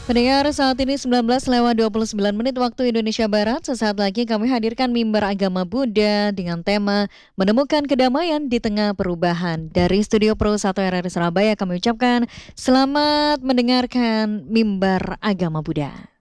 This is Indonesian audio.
Pendengar, saat ini 19:29 waktu Indonesia Barat. Sesaat lagi kami hadirkan mimbar agama Buddha dengan tema Menemukan Kedamaian di Tengah Perubahan. Dari Studio Pro 1 RRI Surabaya kami ucapkan selamat mendengarkan mimbar agama Buddha.